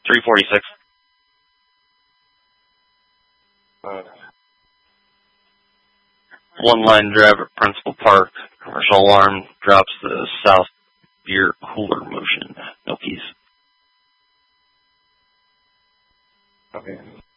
346. One line drive at Principal Park. Commercial alarm drops the south beer cooler motion. No keys. Okay.